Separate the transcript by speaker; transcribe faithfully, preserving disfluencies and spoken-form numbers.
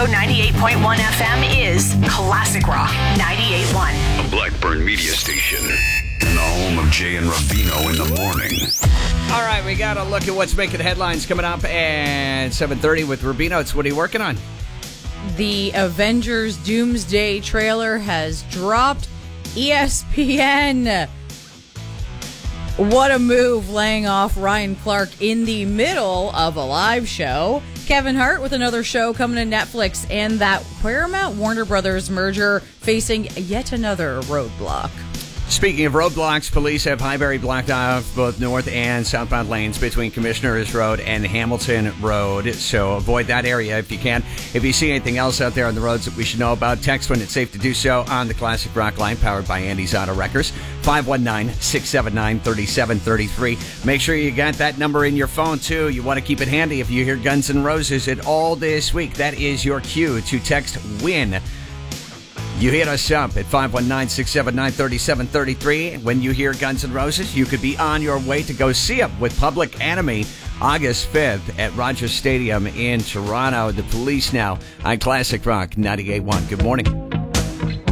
Speaker 1: Chicago ninety-eight point one F M is Classic Rock ninety-eight point one.
Speaker 2: A Blackburn media station. And the home of Jay and Ravino in the morning.
Speaker 3: All right, we got to look at what's making headlines coming up at seven thirty with Rubino. It's what are you working on?
Speaker 4: The Avengers Doomsday trailer has dropped. E S P N. What a move, laying off Ryan Clark in the middle of a live show. Kevin Hart with another show coming to Netflix, and that Paramount Warner Brothers merger facing yet another roadblock.
Speaker 3: Speaking of roadblocks, police have Highbury blocked off both north and southbound lanes between Commissioners Road and Hamilton Road. So avoid that area if you can. If you see anything else out there on the roads that we should know about, text when it's safe to do so on the Classic Rock line, powered by Andy's Auto Wreckers, five one nine, six seven nine, three seven three three. Make sure you got that number in your phone, too. You want to keep it handy if you hear Guns N' Roses at all this week. That is your cue to text WIN. You hit us up at five one nine, six seven nine, three seven three three. When you hear Guns N' Roses, you could be on your way to go see them with Public Enemy August fifth at Rogers Stadium in Toronto. The Police now on Classic Rock ninety-eight point one. Good morning.